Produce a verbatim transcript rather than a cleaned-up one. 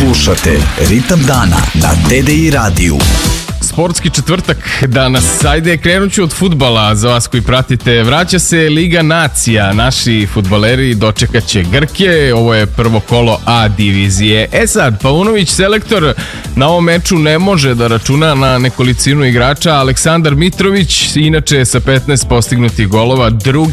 Slušate Ritam dana na T D I radiju. Sportski četvrtak danas, ajde krenut ću od fudbala za vas koji pratite. Vraća se Liga nacija, naši fudbaleri dočekat će Grke, ovo je prvo kolo A divizije. E sad, Paunović selektor na ovom meču ne može da računa na nekolicinu igrača. Aleksandar Mitrović, inače sa petnaest postignutih golova, drugi